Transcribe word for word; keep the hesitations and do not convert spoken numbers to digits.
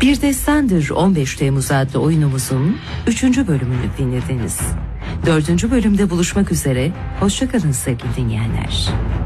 Bir Destandır on beş Temmuz adlı oyunumuzun üçüncü bölümünü dinlediniz. Dördüncü bölümde buluşmak üzere. Hoşça kalın sevgili dinleyenler.